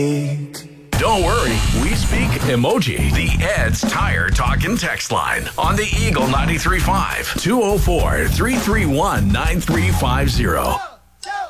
Don't worry, we speak emoji. The Ed's Tire Talkin' text line on the Eagle 93.5 204-331-9350.